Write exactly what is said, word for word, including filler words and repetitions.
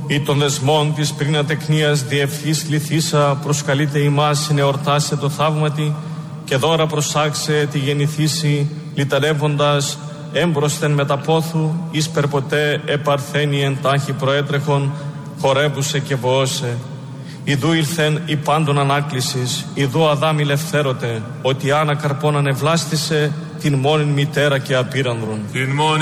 ή των δεσμών της πριν ατεκνίας διευχής λυθίσα προσκαλείται ημάς συνεορτάσε το θαύματι και δώρα προσάξε τη γεννηθήση λυταρεύοντας έμπροσθεν μεταπόθου εις περποτέ επαρθένει εν τάχει προέτρεχον χορεύουσε και βοώσε. Ιδού ήλθεν η πάντων ανάκλησης, ιδού Αδάμ ηλευθέρωτε, ότι άνα καρπών ανεβλάστησε την μόνην μητέρα και απείρανδρον.